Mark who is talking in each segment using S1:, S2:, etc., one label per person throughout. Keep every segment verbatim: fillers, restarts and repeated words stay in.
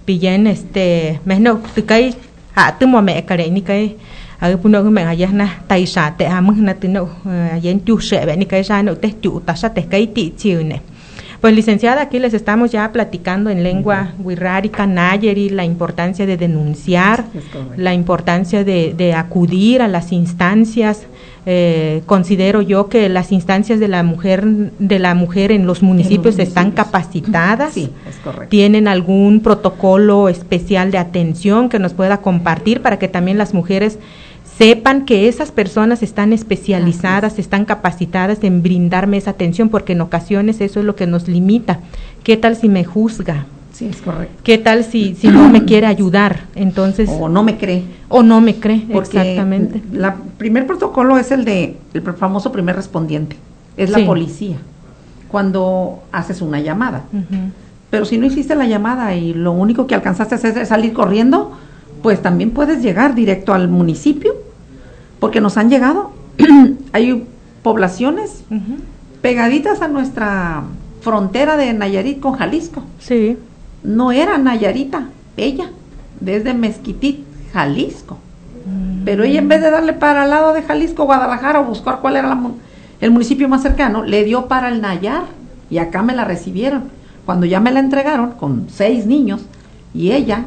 S1: pillen este menos tukai a tu mome kare ni kai a puno me ayah na taisha te amh na tino ayen tu shebe ni kai ya no te tu tasha te kai ti chiune. Pues licenciada, aquí les estamos ya platicando en lengua wixárika, nayeri, la importancia de denunciar, la importancia de, de acudir a las instancias. Eh, considero yo que las instancias de la mujer de la mujer en los municipios, en los municipios. Están capacitadas,
S2: sí, es correcto.
S1: Tienen algún protocolo especial de atención que nos pueda compartir para que también las mujeres sepan que esas personas están especializadas, están capacitadas en brindarme esa atención, porque en ocasiones eso es lo que nos limita. ¿Qué tal si me juzga?
S2: Sí, es correcto.
S1: ¿Qué tal si, si no me quiere ayudar? Entonces,
S2: o no me cree.
S1: O no me cree,
S2: porque
S1: exactamente.
S2: El primer protocolo es el de el famoso primer respondiente, es la sí. policía, cuando haces una llamada. Uh-huh. Pero si no hiciste la llamada y lo único que alcanzaste a hacer es salir corriendo, pues también puedes llegar directo al municipio, porque nos han llegado, hay poblaciones uh-huh. pegaditas a nuestra frontera de Nayarit con Jalisco.
S1: Sí.
S2: No era Nayarita, ella, desde Mezquitic, Jalisco. Mm. Pero ella, en vez de darle para el lado de Jalisco, Guadalajara, o buscar cuál era la, el municipio más cercano, le dio para el Nayar, y acá me la recibieron. Cuando ya me la entregaron, con seis niños, y ella,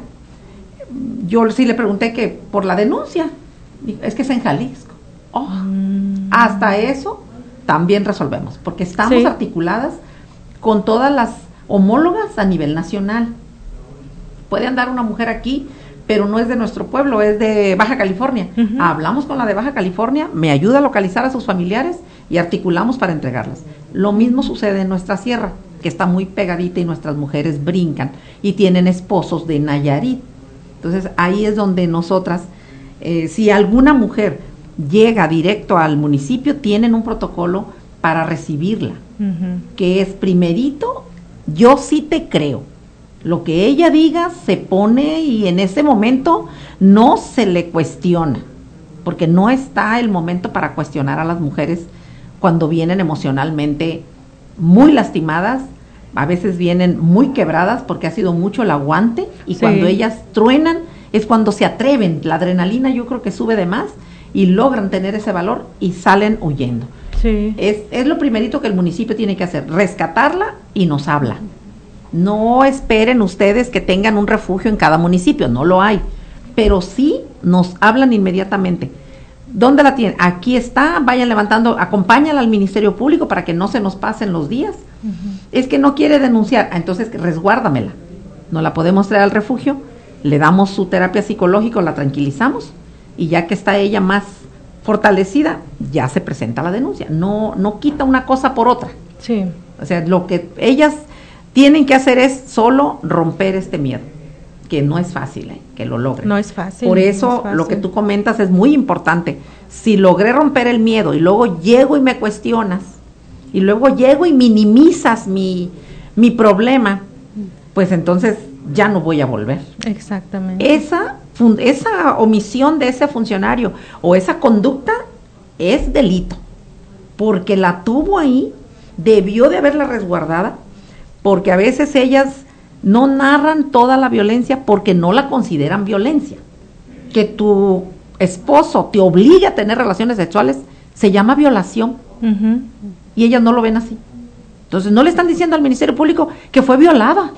S2: yo sí le pregunté que por la denuncia, es que es en Jalisco. Oh, mm. Hasta eso también resolvemos, porque estamos sí. articuladas con todas las homólogas a nivel nacional. Puede andar una mujer aquí, pero no es de nuestro pueblo, es de Baja California. Uh-huh. Hablamos con la de Baja California, me ayuda a localizar a sus familiares y articulamos para entregarlas. Lo mismo sucede en nuestra sierra, que está muy pegadita y nuestras mujeres brincan y tienen esposos de Nayarit. Entonces ahí es donde nosotras, eh, si alguna mujer llega directo al municipio, tienen un protocolo para recibirla, uh-huh. que es primerito, yo sí te creo, lo que ella diga se pone y en ese momento no se le cuestiona, porque no está el momento para cuestionar a las mujeres cuando vienen emocionalmente muy lastimadas, a veces vienen muy quebradas porque ha sido mucho el aguante, y sí. cuando ellas truenan es cuando se atreven, la adrenalina yo creo que sube de más y logran tener ese valor y salen huyendo. Sí. Es, es lo primerito que el municipio tiene que hacer, rescatarla y nos habla. No esperen ustedes que tengan un refugio en cada municipio, no lo hay, pero sí nos hablan inmediatamente. ¿Dónde la tienen? Aquí está, vayan levantando, acompáñala al Ministerio Público para que no se nos pasen los días. Uh-huh. Es que no quiere denunciar, entonces resguárdamela. No la podemos traer al refugio, le damos su terapia psicológica, la tranquilizamos, y ya que está ella más fortalecida, ya se presenta la denuncia. No, no quita una cosa por otra.
S1: Sí.
S2: O sea, lo que ellas tienen que hacer es solo romper este miedo, que no es fácil, ¿eh? Que lo logren.
S1: No es fácil.
S2: Por eso
S1: no es fácil.
S2: Lo que tú comentas es muy importante. Si logré romper el miedo y luego llego y me cuestionas, y luego llego y minimizas mi, mi problema, pues entonces ya no voy a volver.
S1: Exactamente.
S2: Esa, fun, esa omisión de ese funcionario o esa conducta es delito, porque la tuvo ahí, debió de haberla resguardada, porque a veces ellas no narran toda la violencia porque no la consideran violencia. Que tu esposo te obligue a tener relaciones sexuales se llama violación, uh-huh. y ellas no lo ven así. Entonces no le están diciendo al Ministerio Público que fue violada,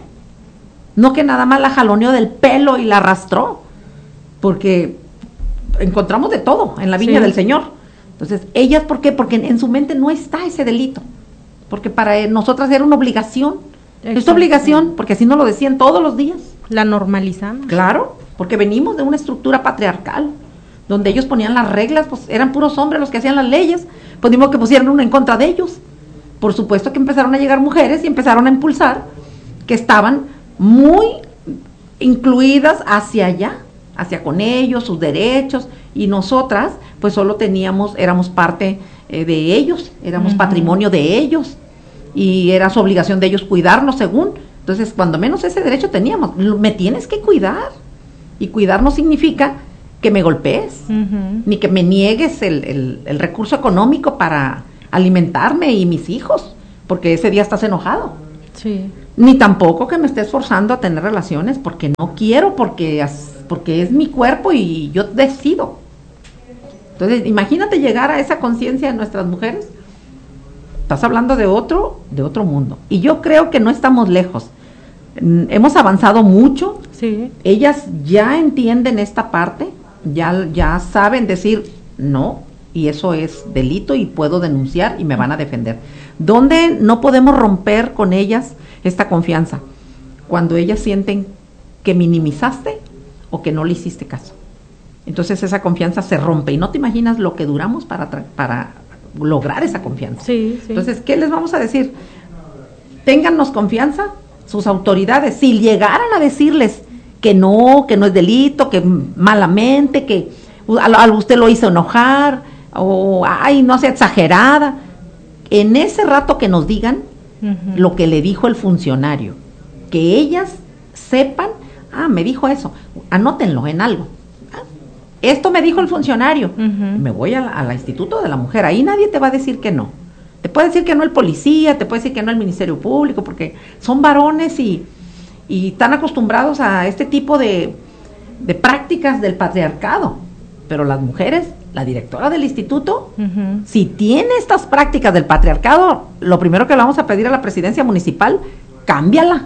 S2: no que nada más la jaloneó del pelo y la arrastró, porque encontramos de todo en la viña sí. del Señor. Entonces ellas, ¿por qué? Porque en su mente no está ese delito, porque para nosotras era una obligación. Es obligación, porque así nos lo decían todos los días.
S1: La normalizamos.
S2: Claro, porque venimos de una estructura patriarcal, donde ellos ponían las reglas, pues eran puros hombres los que hacían las leyes, pues dimos que pusieran una en contra de ellos. Por supuesto que empezaron a llegar mujeres y empezaron a impulsar, que estaban muy incluidas hacia allá, hacia con ellos, sus derechos, y nosotras, pues solo teníamos, éramos parte eh, de ellos, éramos uh-huh. patrimonio de ellos, y era su obligación de ellos cuidarnos según. Entonces, cuando menos ese derecho teníamos, me tienes que cuidar, y cuidar no significa que me golpees, uh-huh. ni que me niegues el, el, el recurso económico para alimentarme y mis hijos, porque ese día estás enojado.
S1: Sí.
S2: ni tampoco que me estés forzando a tener relaciones porque no quiero, porque, porque es mi cuerpo y yo decido. Entonces, imagínate llegar a esa conciencia de nuestras mujeres. Estás hablando de otro, de otro mundo. Y yo creo que no estamos lejos. Hemos avanzado mucho.
S1: Sí.
S2: Ellas ya entienden esta parte, ya, ya saben decir no, y eso es delito y puedo denunciar y me van a defender. ¿Dónde no podemos romper con ellas esta confianza? Cuando ellas sienten que minimizaste o que no le hiciste caso. Entonces esa confianza se rompe y no te imaginas lo que duramos para, para lograr esa confianza.
S1: Sí, sí.
S2: Entonces, ¿qué les vamos a decir? Téngannos confianza, sus autoridades. Si llegaran a decirles que no, que no es delito, que malamente, que a, a usted lo hizo enojar, o ay, no sea exagerada, en ese rato que nos digan uh-huh. lo que le dijo el funcionario, que ellas sepan, ah, me dijo eso, anótenlo en algo. Ah, esto me dijo el funcionario, uh-huh. me voy a la, a la Instituto de la Mujer, ahí nadie te va a decir que no. Te puede decir que no el policía, te puede decir que no el Ministerio Público, porque son varones y, y están acostumbrados a este tipo de, de prácticas del patriarcado. Pero las mujeres, la directora del instituto, uh-huh. si tiene estas prácticas del patriarcado, lo primero que le vamos a pedir a la presidencia municipal, cámbiala.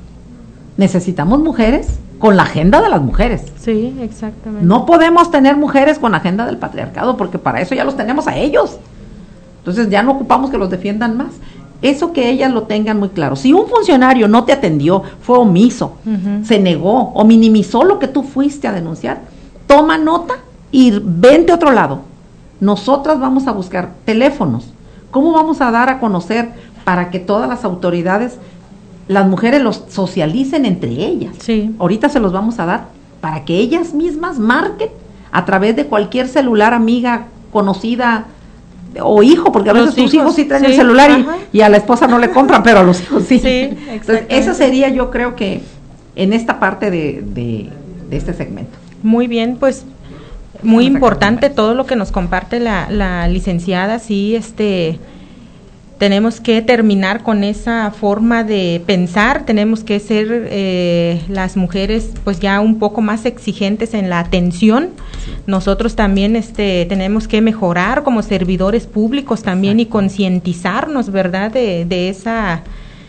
S2: Necesitamos mujeres con la agenda de las mujeres.
S1: Sí, exactamente.
S2: No podemos tener mujeres con la agenda del patriarcado, porque para eso ya los tenemos a ellos. Entonces ya no ocupamos que los defiendan más. Eso que ellas lo tengan muy claro. Si un funcionario no te atendió, fue omiso, uh-huh. se negó o minimizó lo que tú fuiste a denunciar, toma nota y vente a otro lado. Nosotras vamos a buscar teléfonos. ¿Cómo vamos a dar a conocer para que todas las autoridades, las mujeres los socialicen entre ellas?
S1: Sí.
S2: Ahorita se los vamos a dar para que ellas mismas marquen a través de cualquier celular, amiga, conocida, o hijo, porque a veces tus hijos, hijos sí traen sí, el celular y, y a la esposa no le compran, pero a los hijos sí.
S1: Sí,
S2: entonces, eso sería, yo creo que en esta parte de, de, de este segmento.
S1: Muy bien, pues muy importante todo lo que nos comparte la, la licenciada. Sí, este tenemos que terminar con esa forma de pensar, tenemos que ser eh, las mujeres pues ya un poco más exigentes en la atención. Nosotros también este tenemos que mejorar como servidores públicos también y concientizarnos, ¿verdad? De, de esa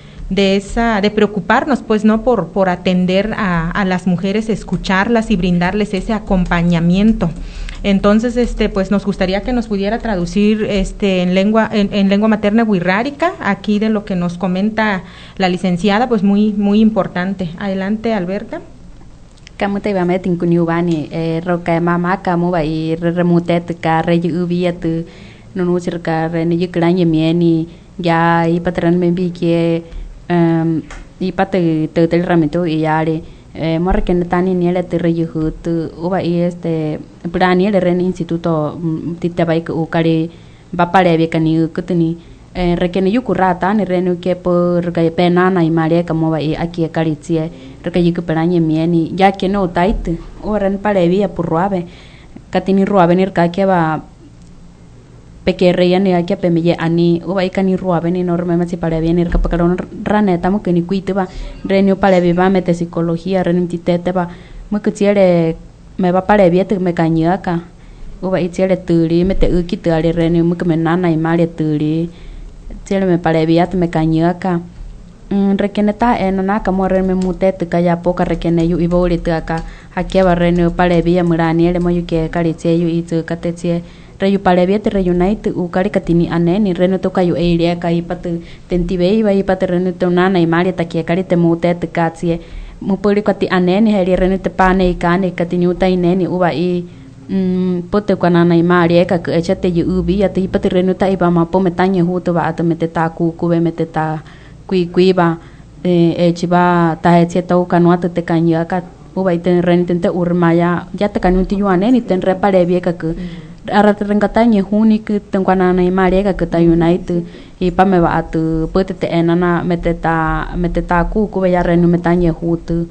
S1: de esa de preocuparnos pues no por por atender a, a las mujeres, escucharlas y brindarles ese acompañamiento. Entonces, este, pues nos gustaría que nos pudiera traducir este en lengua en, en lengua materna wixárika, aquí de lo que nos comenta la licenciada, pues muy muy importante. Adelante, Alberta.
S3: Kamu te va metin kunyubani eh roka mama kamu ba i remutet ka reyubiat nunu cerca reni yukranye mieni ya i patran membi que um i pate te te ramito i yare eh morre que tani ni le te reyuhut uba i este brani le ren instituto titabai ku kare ba pare be kani kutni eh rekene yukurata ni renu que por ga penana i mare kamu ba i aquí karitie reka yuku peranye mieni ya que no tait oran pare via purruave katini ruave ni ka que ba pequerreya ni que pemille ani o vai kani ruave ni enorme ma si pare bien ir kapakaron raneta mo que ni kuite ba renio pare viva mete psicología renim titete ba mo que tiere me va pare viete me cañaka o vai tiere turi mete uki tare renio mo que me nana y mare turi tiere me pare viate me cañaka rekeneta enana kamo reme mutet kaya poka rekene yu ibori taka hakeba rene pare via murani ele moyu ke karitie yu itu katetie reyu pare via te reunite u kari katini aneni rene to kayu area kai pat tentive vai pat rene to nana i mari takia kari te mutet katsie mu pori kati aneni heri rene te pane ikane katini utai neni u vai mm pote kanana i mari ka echate yu ubi ya te pat rene ta iba ma po metanye huto ba atomete ta ku ku ve meteta kui kui ba eh e chiba ta eche tau kanuata te kanya ka u bai ten renitente urmaya ya te kanuti yuane ni ten repare vie ka ku arat rengkatanye huni ke tengkana na mare ka ke ta unite i pa me ba atu pote te enana meteta meteta ku ku ya renu metanye hutu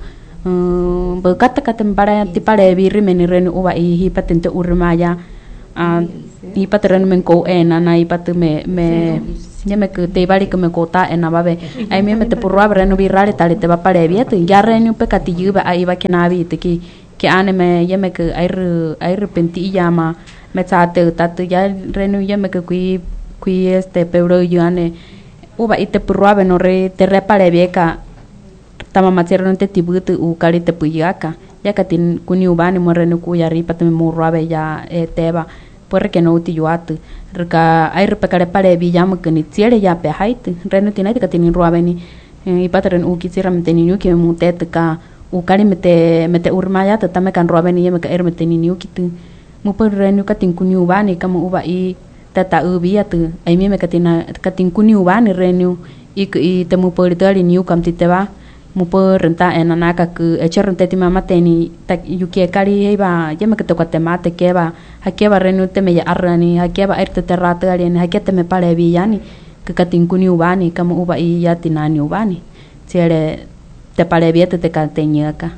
S3: um ba kata kata para ti pare vi rimeni renu u bai hi patente urmaya a i patren men ko enana i pat me me ya me que te bari que me cota en ababe ay me mete por robar no virare tal te va para viete ya renu pecatillo ahí va que navi te que que anime ya me que ay ay repenti llama me tate tate ya renu ya me que kui kui este pero yo ane uba ite por robar no re te repare vieca tama matero no te tibutu u cari te puyaka ya que tin kuni ubani mo renu kuya ripa te mo robe ya teba por que no uti yuatu reka ai repekare pare villamo que ni tiere ya pe haite reno tinai que tinin roabeni y patren u quisiera meteni que mutet ka u cari mete mete urmaya te tame kan roabeni me ka er meteni ni kitu mu por reno ka tin kuni ubani kama uba i tata ubia tu ai me ka tina ka tin kuni ubani reno i i te mu por tali ni kam ti te va mu por renta en anaka que eche renta ti mama teni ta yuki kari iba ya me que to te mate que va hake va renu te me arrani hake va erte terrata ali hake te me pare villani que katinkuni ubani kama uba i ya tinani ubani tiere te pare viete te cateña acá.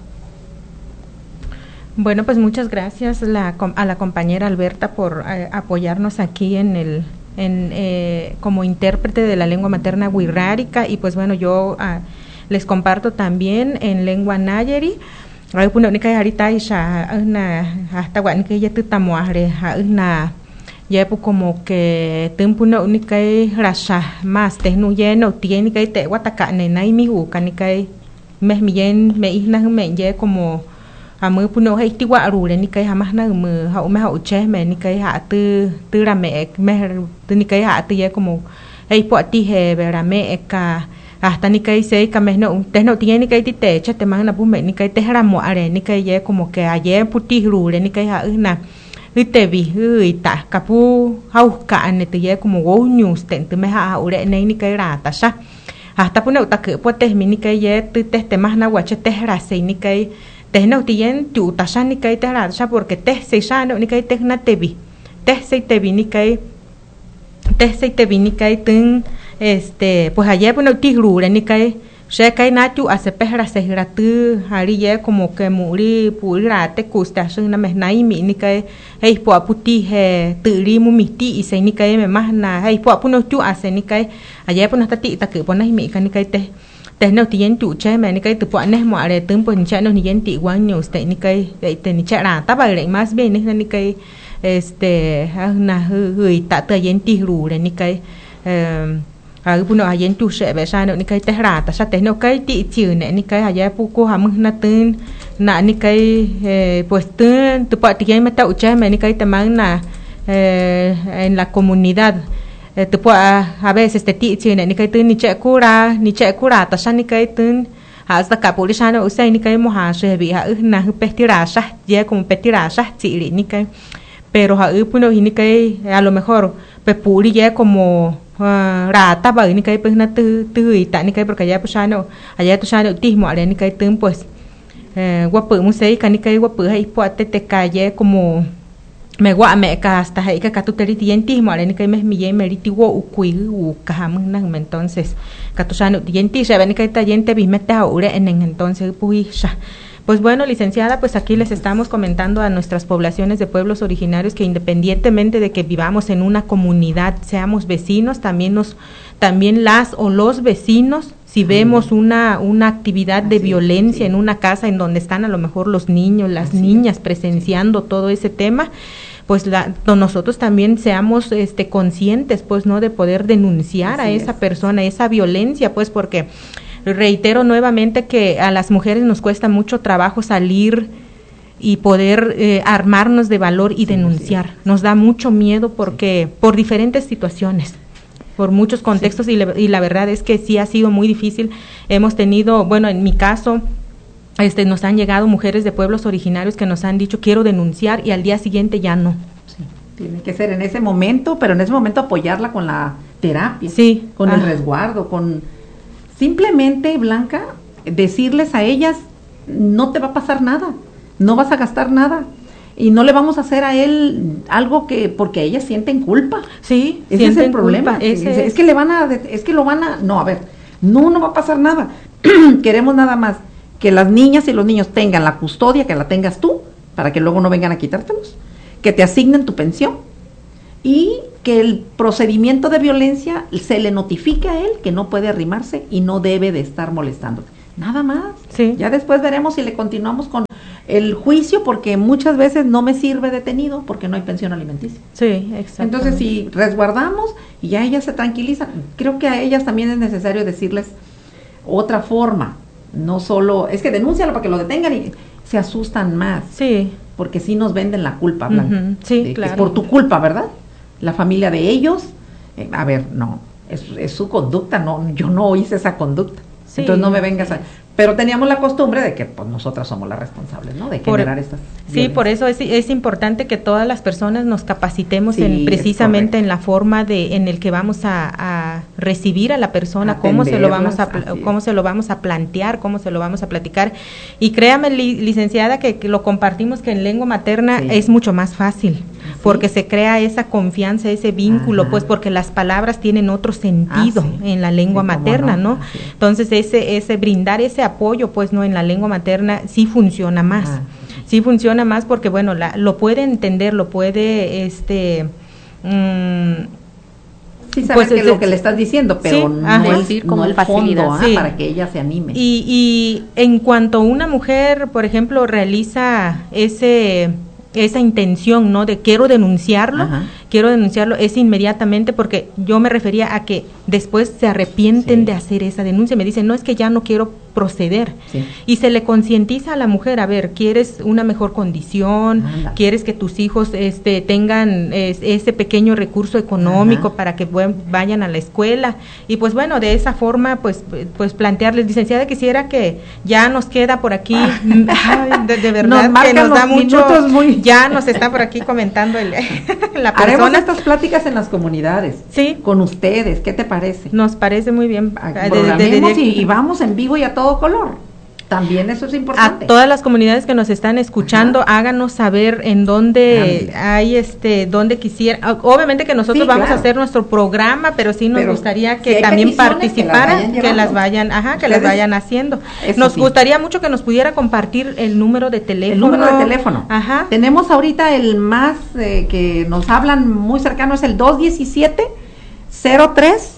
S1: Bueno, pues muchas gracias la, a la compañera Alberta por eh, apoyarnos aquí en el en eh, como intérprete de la lengua materna wixárika y pues bueno yo uh, les comparto también en lengua nayeri. Ay puno ni kay harita isha na hasta wan que ya tutamuare na ya pu como que tempuno ni kay rasha más te no lleno tiene kay te wataka ne nai mi hu kan kay me mien me isna me ye como a mu puno hay ti wa ru le ni kay jamás na mu ha me ha uche me ni kay ha tu tu ra me me tu ni kay ha tu ye como hay po ti he vera me ka hasta ni kay se kames no te no tiene ni kay ti te cha te man na pu me ni kay te ramo are ni kay ye como que ayer puti ru le ni kay ha na ite vi ui ta kapu hau ka ne te ye como go news ten te me ha ure ne ni kay ra ta sha hasta pu no ta ke po te mi ni kay ye te te más na wa che te ra se ni kay te no tien tu ta sha ni kay te ra sha porque te se sha no ni kay te na te vi te se te vi ni kay te se te vi ni kay ten este pues ayer bueno tigru ni kay se kay na tu hace perra se gratu hari ye como que muri pura te custa su na me nai mi ni kay hey po puti he turi mu mi ti y se ni kay me más na hey po puno tu hace ni kay ayer pues ta ti ta que pon mi kan ni kay te te no tien tu che me ni kay tu po ne mo are tum pues cha no ni yen ti wan news te ni kay te ni cha ra ta ba le más bien ni kay este na hui ta te yen tigru ni kay à cái puno ayen tu sẽ về sai nữa ni cái té ra ta sa té no cái ti chữ này ni cái ayer puko ham na tin na ni cái pues tin tu pa ti me ta ucha me ni cái tamang na en la comunidad tu pa a veces te ti chữ này ni cái tin ni che cura ni che cura ta sa ni cái tin hasta ka poli sa no usai ni cái mo ha se bi ha na petira sa ye como petira sa chi ni cái pero ha puno ni cái a lo mejor pe puri ye como ra ta ba ni kai pues na tu tu y ta ni kai porque allá pues no allá tu sano tismo ale ni kai tum pues eh guapo mu sei kan ni kai guapo hay po te te calle como me gua me ka hasta hay ka tu teri tismo ale ni kai me mi ye meriti wo ukui u ka mun na entonces ka tu sano tienti se ve ni kai ta yente bi meta ure en entonces pues ya. Pues bueno, licenciada, pues aquí les estamos comentando a nuestras poblaciones de pueblos originarios que independientemente de que vivamos en una comunidad, seamos vecinos, también nos, también las o los vecinos, si vemos una, una actividad de Así violencia es, sí. en una casa en donde están a lo mejor los niños, las Así niñas es. presenciando todo ese tema, pues la, nosotros también seamos este conscientes, pues, ¿no?, de poder denunciar Así a esa es. persona, esa violencia, pues, porque reitero nuevamente que a las mujeres nos cuesta mucho trabajo salir y poder eh, armarnos de valor y denunciar. Nos da mucho miedo porque por diferentes situaciones, por muchos contextos, sí. y, le, y la verdad es que sí ha sido muy difícil. Hemos tenido, bueno, en mi caso, este, nos han llegado mujeres de pueblos originarios que nos han dicho quiero denunciar y al día siguiente ya no.
S2: Sí. Tiene que ser en ese momento, pero en ese momento apoyarla con la terapia,
S1: sí.
S2: con
S1: ah.
S2: el resguardo, con simplemente, Blanca, decirles a ellas no te va a pasar nada, no vas a gastar nada y no le vamos a hacer a él algo que porque ellas sienten culpa.
S1: Sí,
S2: ese es el problema.
S1: Ese
S2: es,
S1: es.
S2: es que le van a, es que lo van a, no, a ver, no, no va a pasar nada. Queremos nada más que las niñas y los niños tengan la custodia, que la tengas tú, para que luego no vengan a quitártelos, que te asignen tu pensión, y que el procedimiento de violencia se le notifique a él que no puede arrimarse y no debe de estar molestándote. Nada más.
S1: Sí.
S2: Ya después veremos si le continuamos con el juicio, porque muchas veces no me sirve detenido porque no hay pensión alimenticia.
S1: Sí, exacto.
S2: Entonces, si resguardamos y ya ellas se tranquilizan, creo que a ellas también es necesario decirles otra forma, no solo, es que denúncialo para que lo detengan y se asustan más.
S1: Sí.
S2: Porque sí nos venden la culpa, Blanca.
S1: Uh-huh. Sí,
S2: de,
S1: claro.
S2: Es por tu culpa, ¿verdad? La familia de ellos, eh, a ver, no, es, es su conducta, no, yo no hice esa conducta. Sí. Entonces no me vengas a... Pero teníamos la costumbre de que pues nosotras somos las responsables, ¿no? De generar
S1: por,
S2: estas...
S1: Sí,
S2: violencias.
S1: por eso es, es importante que todas las personas nos capacitemos
S2: Sí,
S1: en precisamente en la forma de en el que vamos a, a recibir a la persona, cómo se lo vamos a cómo se lo vamos a plantear, cómo se lo vamos a platicar. Y créame, li, licenciada, que, que lo compartimos que en lengua materna sí. es mucho más fácil. ¿Sí? Porque se crea esa confianza, ese vínculo, Ajá. pues porque las palabras tienen otro sentido ah, sí. en la lengua sí, materna, ¿no? ¿no? Sí. Entonces ese ese brindar ese apoyo, pues no en la lengua materna sí funciona más. Ah. Sí funciona más porque bueno, la, lo puede entender, lo puede este mmm,
S2: sí sabe pues, que es lo que le estás diciendo, pero
S1: sí,
S2: no, el, no el fondo, ah, sí. para que ella se anime.
S1: Y, y en cuanto una mujer, por ejemplo, realiza ese esa intención, ¿no? De quiero denunciarlo, Ajá. quiero denunciarlo, es inmediatamente, porque yo me refería a que después se arrepienten sí. de hacer esa denuncia, me dicen, no, es que ya no quiero proceder, sí. y se le concientiza a la mujer, a ver, quieres una mejor condición, Anda. quieres que tus hijos este tengan es, ese pequeño recurso económico Ajá. para que buen, vayan a la escuela, y pues bueno, de esa forma, pues pues plantearles, licenciada, quisiera que ya nos queda por aquí, ay, de, de verdad nos que nos da mucho, muy... ya nos está por aquí comentando el, la persona.
S2: Haremos estas pláticas en las comunidades,
S1: sí,
S2: con ustedes, ¿qué te parece?
S1: Nos parece muy bien.
S2: De, de, de, de, y, y vamos en vivo y a todo color. También eso es importante.
S1: A todas las comunidades que nos están escuchando, Ajá. háganos saber en dónde Grande. hay este, dónde quisiera, obviamente que nosotros sí, vamos claro. a hacer nuestro programa, pero sí nos pero gustaría que si también participaran, que las, que las vayan, ajá, que las vayan haciendo. Nos sí. gustaría mucho que nos pudiera compartir el número de teléfono.
S2: El número de teléfono.
S1: Ajá.
S2: Tenemos ahorita el más eh, que nos hablan muy cercano, es el dos diecisiete cero tres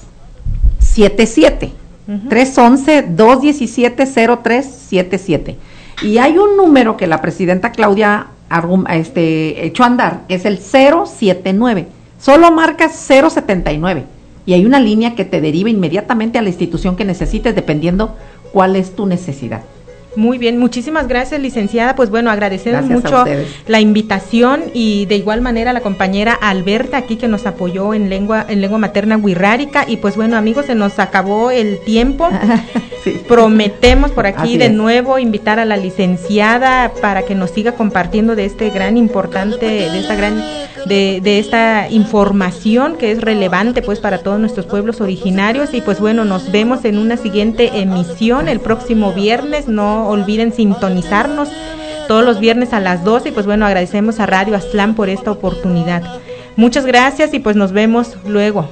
S2: siete siete. Uh-huh. tres once, dos diecisiete, cero tres siete siete. Y hay un número que la presidenta Claudia Argum, este, echó a andar, que es el cero siete nueve. Solo marcas cero setenta y nueve. Y hay una línea que te deriva inmediatamente a la institución que necesites, dependiendo cuál es tu necesidad.
S1: Muy bien, muchísimas gracias, licenciada. Pues bueno, agradecemos mucho la invitación, y de igual manera a la compañera Alberta aquí que nos apoyó en lengua en lengua materna wixárika. Y pues bueno, amigos, se nos acabó el tiempo. Sí. Prometemos por aquí Así de es. nuevo invitar a la licenciada para que nos siga compartiendo de este gran importante, de esta gran de, de esta información que es relevante pues para todos nuestros pueblos originarios. Y pues bueno, nos vemos en una siguiente emisión el próximo viernes. No olviden sintonizarnos todos los viernes a las doce, y pues bueno, agradecemos a Radio Aztlán por esta oportunidad. Muchas gracias y pues nos vemos luego.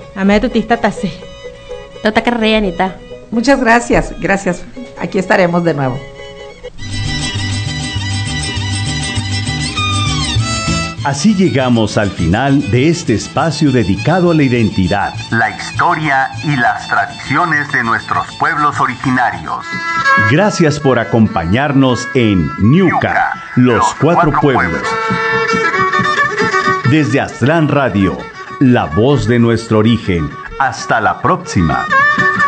S2: Muchas gracias, gracias. Aquí estaremos de nuevo.
S4: Así llegamos al final de este espacio dedicado a la identidad, la historia y las tradiciones de nuestros pueblos originarios. Gracias por acompañarnos en Ñuka, los cuatro pueblos. Desde Aztlán Radio, la voz de nuestro origen. Hasta la próxima.